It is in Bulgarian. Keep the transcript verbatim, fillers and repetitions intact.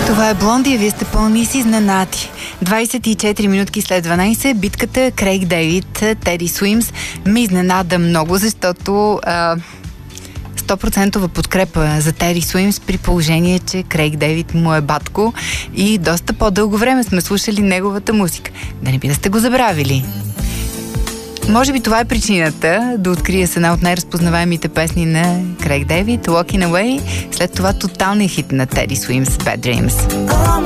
Това е Блонди, а вие сте пълни с изненади. двайсет и четири минутки след дванайсет, битката Крейг Дейвид, Теди Суимс ме изненада много, защото а, сто процента подкрепа за Теди Суимс, при положение, че Крейг Дейвид му е батко и доста по-дълго време сме слушали неговата музика. Да не би да сте го забравили. Може би това е причината да открия с една от най-разпознаваемите песни на Крейг Дейвид, Walking Away, след това тоталния хит на Теди Суимс, Bad Dreams.